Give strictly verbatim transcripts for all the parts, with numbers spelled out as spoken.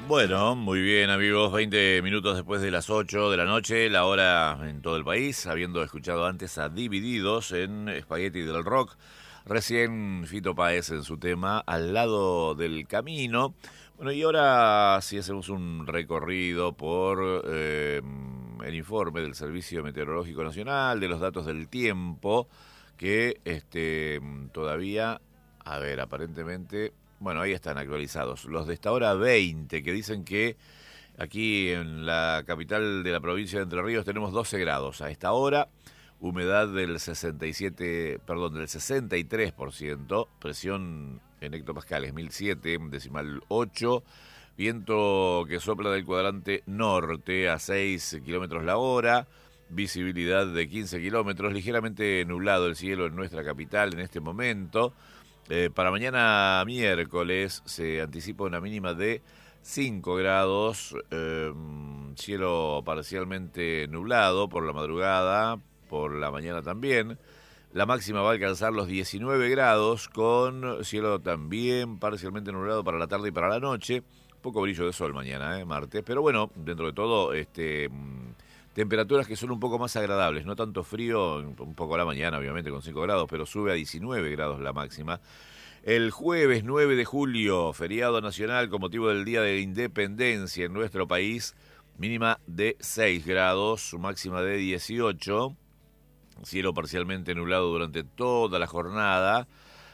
Bueno, muy bien amigos, veinte minutos después de las ocho de la noche, la hora en todo el país, habiendo escuchado antes a Divididos en Spaghetti del Rock, recién Fito Páez en su tema Al lado del camino. Bueno, y ahora sí hacemos un recorrido por eh, el informe del Servicio Meteorológico Nacional, de los datos del tiempo, que este todavía, a ver, aparentemente... Bueno, ahí están actualizados. Los de esta hora veinte, que dicen que aquí en la capital de la provincia de Entre Ríos tenemos doce grados. A esta hora, humedad del sesenta y siete, perdón, del sesenta y tres por ciento, presión en hectopascales mil siete, decimal ocho, viento que sopla del cuadrante norte a seis kilómetros la hora, visibilidad de quince kilómetros, ligeramente nublado el cielo en nuestra capital en este momento. Eh, para mañana miércoles se anticipa una mínima de cinco grados, eh, cielo parcialmente nublado por la madrugada, por la mañana también. La máxima va a alcanzar los diecinueve grados con cielo también parcialmente nublado para la tarde y para la noche. Poco brillo de sol mañana, eh, martes, pero bueno, dentro de todo, este... temperaturas que son un poco más agradables, no tanto frío, un poco a la mañana obviamente con cinco grados, pero sube a diecinueve grados la máxima. El jueves nueve de julio, feriado nacional con motivo del Día de la Independencia en nuestro país, mínima de seis grados, máxima de dieciocho, cielo parcialmente nublado durante toda la jornada.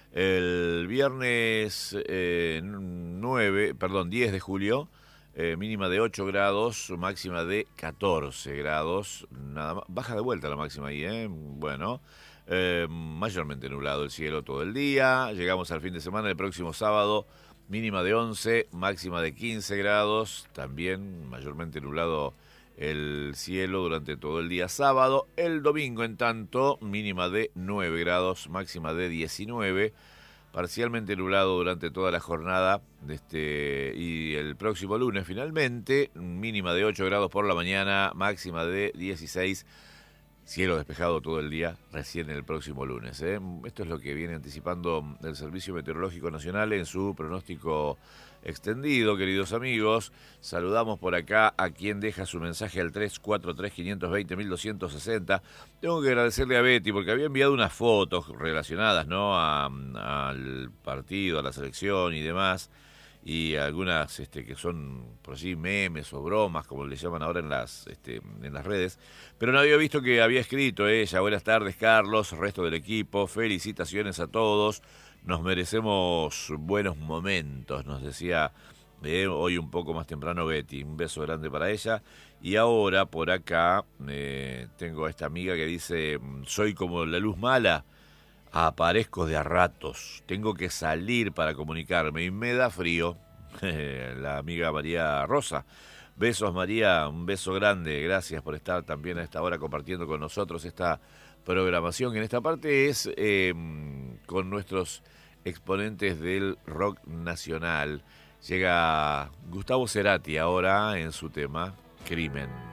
El viernes eh, nueve, perdón, diez de julio, Eh, mínima de ocho grados, máxima de catorce grados, nada más, baja de vuelta la máxima ahí, ¿eh? Bueno, eh, mayormente nublado el cielo todo el día, llegamos al fin de semana, el próximo sábado, mínima de once, máxima de quince grados, también mayormente nublado el cielo durante todo el día sábado, el domingo en tanto, mínima de nueve grados, máxima de diecinueve, parcialmente nublado durante toda la jornada este, y el próximo lunes finalmente, mínima de ocho grados por la mañana, máxima de dieciséis, cielo despejado todo el día, recién el próximo lunes. ¿eh? Esto es lo que viene anticipando el Servicio Meteorológico Nacional en su pronóstico extendido, queridos amigos. Saludamos por acá a quien deja su mensaje al tres cuatro tres, cinco dos cero, doscientos sesenta. Tengo que agradecerle a Betty porque había enviado unas fotos relacionadas, ¿no?, a, al partido, a la selección y demás, y algunas este, que son por así memes o bromas, como le llaman ahora en las este, en las redes, pero no había visto que había escrito ella: buenas tardes Carlos, resto del equipo, felicitaciones a todos, nos merecemos buenos momentos, nos decía eh, hoy un poco más temprano Betty. Un beso grande para ella. Y ahora por acá eh, tengo a esta amiga que dice: soy como la luz mala, aparezco de a ratos, tengo que salir para comunicarme y me da frío. La amiga María Rosa. Besos María, un beso grande, gracias por estar también a esta hora compartiendo con nosotros esta programación, que en esta parte es eh, con nuestros exponentes del rock nacional. Llega Gustavo Cerati ahora en su tema Crimen.